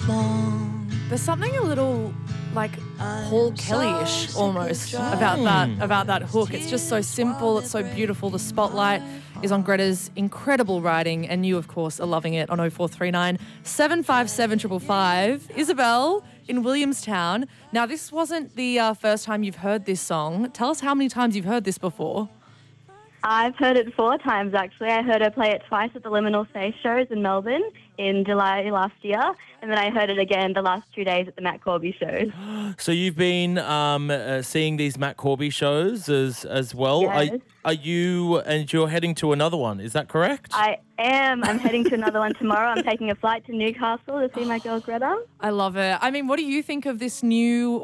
long. There's something a little like Paul Kelly-ish almost about that hook. It's just so simple. It's so beautiful. The spotlight is on Greta's incredible writing, and you, of course, are loving it on 0439 757 555. Isabel in Williamstown. Now, this wasn't the first time you've heard this song. Tell us how many times you've heard this before. I've heard it 4 times, actually. I heard her play it twice at the Liminal Space shows in Melbourne in July last year, and then I heard it again the last 2 days at the Matt Corby shows. So you've been seeing these Matt Corby shows as well. Yes. Are you, and you're heading to another one, is that correct? I am. I'm heading to another one tomorrow. I'm taking a flight to Newcastle to see my girl Greta. I love it. I mean, what do you think of this new